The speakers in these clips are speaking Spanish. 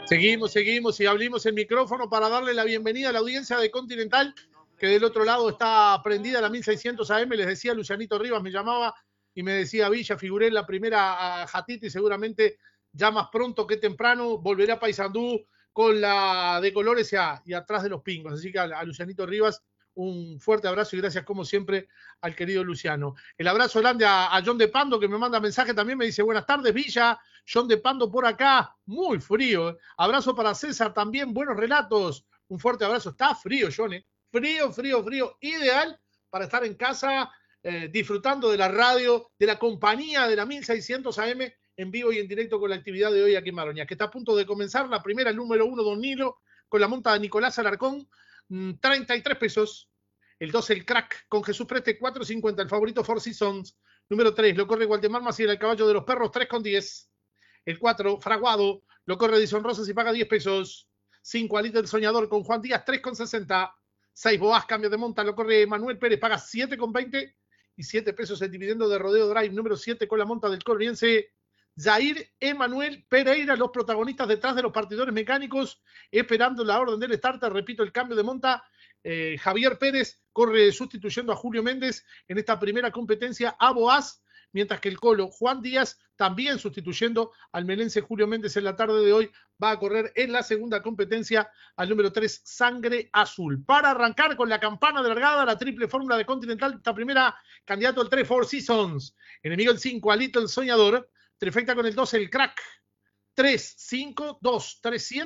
Seguimos y abrimos el micrófono para darle la bienvenida a la audiencia de Continental, que del otro lado está prendida la 1600 AM. Les decía, Lucianito Rivas me llamaba y me decía, Villa, figuré en la primera a Jatita y seguramente ya más pronto que temprano volveré a Paysandú con la de colores y atrás de los pingos. Así que a Lucianito Rivas un fuerte abrazo y gracias como siempre al querido Luciano. El abrazo grande a John de Pando, que me manda mensaje también, me dice buenas tardes Villa, John de Pando por acá, muy frío. Abrazo para César también, buenos relatos. Un fuerte abrazo, está frío John, frío, ideal para estar en casa disfrutando de la radio, de la compañía de la 1600 AM en vivo y en directo con la actividad de hoy aquí en Maroña, que está a punto de comenzar la primera, el número 1, Don Nilo, con la monta de Nicolás Alarcón, 33 pesos. El 2, el crack, con Jesús Preste, 4.50. El favorito, Four Seasons. Número 3, lo corre Gualtemar Maciel, el caballo de los perros, 3.10. El 4, Fraguado, lo corre Edison Rosas y paga 10 pesos. 5, Alita el Soñador, con Juan Díaz, 3.60. 6, Boaz, cambio de monta, lo corre Manuel Pérez, paga 7.20. Y 7 pesos el dividendo de Rodeo Drive, número 7, con la monta del corriense Jair Emanuel Pereira, los protagonistas detrás de los partidores mecánicos, esperando la orden del starter. Repito, el cambio de monta. Javier Pérez corre sustituyendo a Julio Méndez en esta primera competencia a Boaz, mientras que el Colo Juan Díaz, también sustituyendo al melense Julio Méndez en la tarde de hoy, va a correr en la segunda competencia al número 3, Sangre Azul. Para arrancar con la campana de largada, la triple fórmula de Continental, esta primera, candidato el 3, Four Seasons, enemigo el 5, Alito el Soñador, trifecta con el 2, el crack, 3, 5, 2,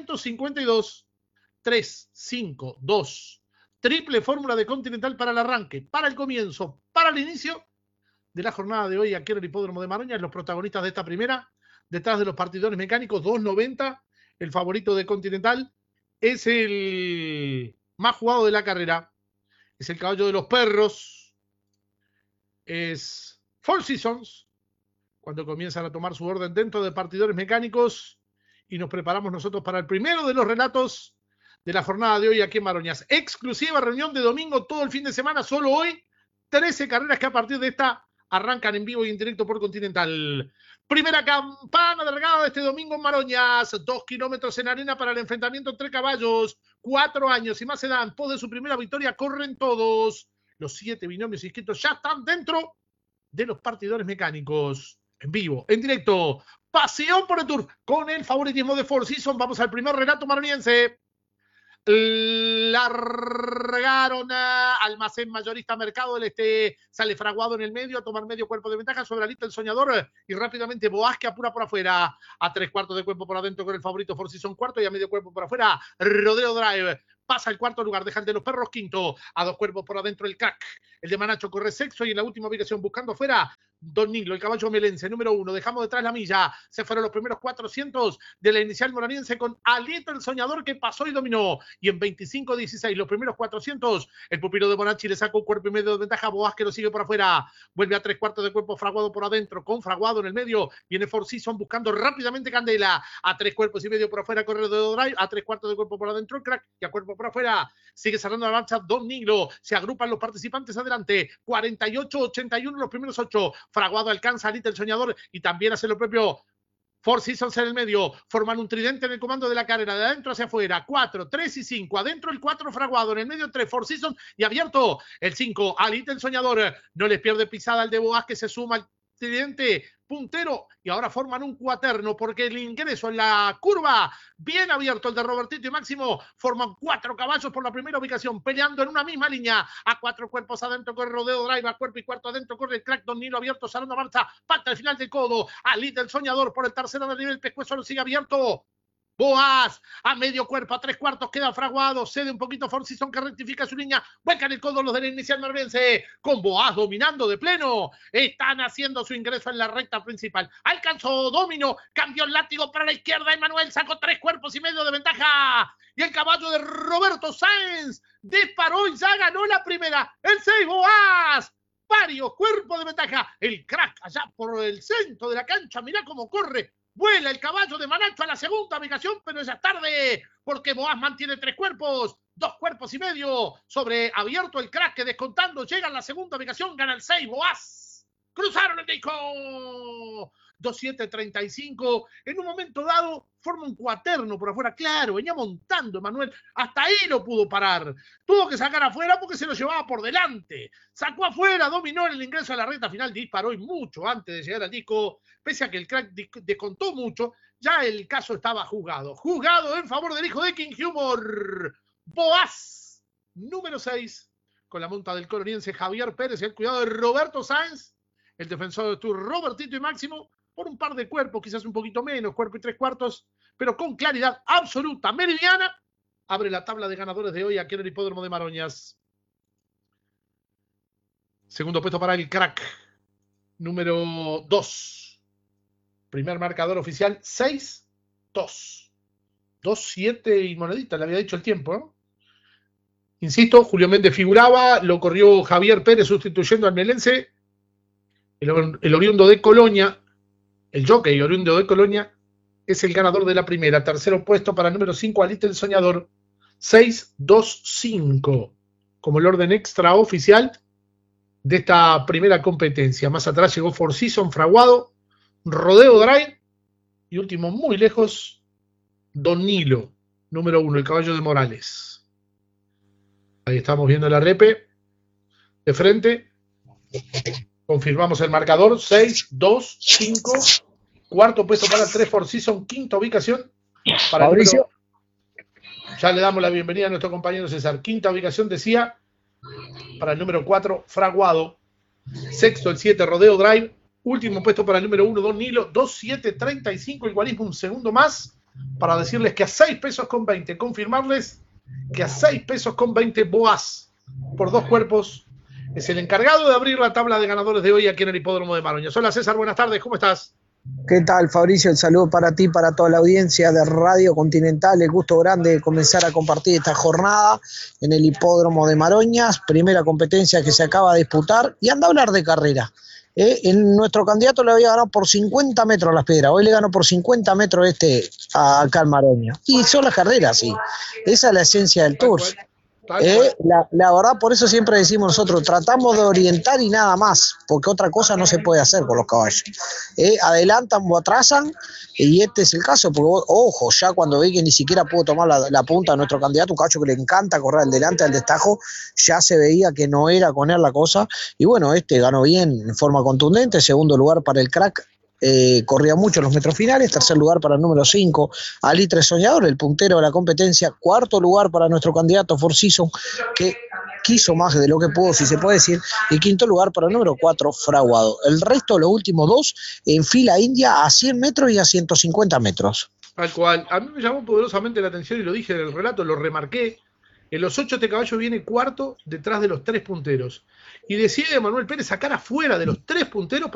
352, 3, 5, 2. Triple fórmula de Continental para el arranque, para el comienzo, para el inicio de la jornada de hoy aquí en el Hipódromo de Maroña. Los protagonistas de esta primera, detrás de los partidores mecánicos, 2.90. El favorito de Continental es el más jugado de la carrera. Es el caballo de los perros. Es Four Seasons. Cuando comienzan a tomar su orden dentro de partidores mecánicos. Y nos preparamos nosotros para el primero de los relatos de la jornada de hoy aquí en Maroñas. Exclusiva reunión de domingo todo el fin de semana, solo hoy. 13 carreras que a partir de esta arrancan en vivo y en directo por Continental. Primera campana de largada de este domingo en Maroñas. 2 kilómetros en arena para el enfrentamiento entre caballos. 4 años y más edad. Pos de su primera victoria corren todos. Los 7 binomios inscritos ya están dentro de los partidores mecánicos. En vivo, en directo. Pasión por el Tour con el favoritismo de Four Seasons. Vamos al primer relato maroniense. Largaron a Almacén Mayorista Mercado del Este, sale Fraguado en el medio a tomar medio cuerpo de ventaja sobre Alito el Soñador y rápidamente Boaz que apura por afuera a 3/4 de cuerpo por adentro con el favorito Four Seasons cuarto y a medio cuerpo por afuera Rodeo Drive. Pasa el cuarto lugar, deja el de los perros quinto, a 2 cuerpos por adentro el crack, el de Manacho corre sexto y en la última ubicación buscando afuera Don Nilo, el caballo melense, número 1, dejamos detrás la milla, se fueron los primeros 400 de la inicial moraniense con Alito el Soñador que pasó y dominó, y en 25-16 los primeros 400, el pupilo de Bonachi le sacó un cuerpo y medio de ventaja, Boaz que lo sigue por afuera, vuelve a 3/4 de cuerpo Fraguado por adentro, con Fraguado en el medio, viene Four Seasons buscando rápidamente Candela, a 3 cuerpos y medio por afuera corre de Drive, a 3/4 de cuerpo por adentro el crack, y a cuerpo por afuera, sigue cerrando la marcha Don Nilo, se agrupan los participantes adelante, 48-81 los primeros 8, Fraguado alcanza a Alito el Soñador y también hace lo propio Four Seasons en el medio, forman un tridente en el comando de la carrera, de adentro hacia afuera, 4, 3 y 5, adentro el 4 Fraguado, en el medio 3 Four Seasons y abierto el 5, Alito el Soñador, no les pierde pisada al de Boaz que se suma al tridente puntero y ahora forman un cuaterno porque el ingreso en la curva bien abierto el de Robertito y Máximo forman 4 caballos por la primera ubicación peleando en una misma línea a 4 cuerpos adentro corre Rodeo Drive a cuerpo y cuarto adentro corre el crack Don Nilo abierto salando marcha pacta el final del codo Alita el Soñador por el tercero del nivel pescuezo lo sigue abierto Boaz, a medio cuerpo, a 3/4 queda Fraguado, cede un poquito Four Seasons que rectifica su línea, vuelcan el codo los de la inicial marbense, con Boaz dominando de pleno, están haciendo su ingreso en la recta principal, alcanzó Domino, cambió el látigo para la izquierda, Emanuel sacó 3 cuerpos y medio de ventaja, y el caballo de Roberto Sáenz disparó y ya ganó la primera, el 6 Boaz, varios cuerpos de ventaja, el crack allá por el centro de la cancha, mirá cómo corre, vuela el caballo de Manacho a la segunda ubicación, pero ya es tarde, porque Boaz mantiene 3 cuerpos, 2 cuerpos y medio, sobre abierto el crack que descontando llega a la segunda ubicación, gana el 6 Boaz. Cruzaron el disco. 2-7-35. En un momento dado forma un cuaterno por afuera. Claro, venía montando Emanuel. Hasta ahí lo pudo parar. Tuvo que sacar afuera porque se lo llevaba por delante. Sacó afuera, dominó en el ingreso a la recta final. Disparó y mucho antes de llegar al disco. Pese a que el crack descontó mucho, ya el caso estaba juzgado. Juzgado en favor del hijo de King Humor. Boaz, número 6. Con la monta del coloniense Javier Pérez y el cuidado de Roberto Sáenz. El defensor de Tour, Robertito y Máximo, por un par de cuerpos, quizás un poquito menos, cuerpo y 3/4, pero con claridad absoluta, meridiana, abre la tabla de ganadores de hoy aquí en el Hipódromo de Maroñas. Segundo puesto para el crack, número 2. Primer marcador oficial, 6-2. 2-7 y monedita, le había dicho el tiempo, ¿no? Insisto, Julio Méndez figuraba, lo corrió Javier Pérez sustituyendo al melense. El oriundo de Colonia, el jockey oriundo de Colonia, es el ganador de la primera. Tercero puesto para el número 5, Alite el Soñador. 6-2-5, como el orden extraoficial de esta primera competencia. Más atrás llegó Four Seasons, Fraguado, Rodeo Drive y último, muy lejos, Don Nilo, número 1, el caballo de Morales. Ahí estamos viendo la repe de frente. Confirmamos el marcador, 6-2-5. Cuarto puesto para 3 Four Seasons, quinta ubicación para Mauricio. Ya le damos la bienvenida a nuestro compañero César. Quinta ubicación, decía, para el número 4, Fraguado. Sexto, el 7, Rodeo Drive. Último puesto para el número 1, Don Nilo. 2-7-35, igualismo un segundo más, para decirles que a 6 pesos con 20. Confirmarles que a 6 pesos con 20, Boaz, por 2 cuerpos, es el encargado de abrir la tabla de ganadores de hoy aquí en el Hipódromo de Maroñas. Hola César, buenas tardes, ¿cómo estás? ¿Qué tal, Fabricio? El saludo para ti, para toda la audiencia de Radio Continental. El gusto grande de comenzar a compartir esta jornada en el Hipódromo de Maroñas. Primera competencia que se acaba de disputar. Y anda a hablar de carrera. Nuestro candidato le había ganado por 50 metros a Las Piedras. Hoy le ganó por 50 metros acá en Maroñas. Y son las carreras, sí. Esa es la esencia del Tour. La verdad, por eso siempre decimos nosotros, tratamos de orientar y nada más, porque otra cosa no se puede hacer con los caballos. Adelantan o atrasan, y este es el caso, porque ojo, ya cuando vi que ni siquiera pudo tomar la punta de nuestro candidato, un caballo que le encanta correr al delante al destajo, ya se veía que no era con él la cosa, y bueno, ganó bien en forma contundente. Segundo lugar para el crack. Corría mucho en los metros finales. Tercer lugar para el número 5, Alitre Soñador, el puntero de la competencia. Cuarto lugar para nuestro candidato Four Seasons, que quiso más de lo que pudo, si se puede decir. Y quinto lugar para el número 4, Fraguado. El resto, los últimos dos, en fila india a 100 metros y a 150 metros. Tal cual. A mí me llamó poderosamente la atención y lo dije en el relato, lo remarqué. En los 8 este caballo viene cuarto detrás de los 3 punteros. Y decide Manuel Pérez sacar afuera de los 3 punteros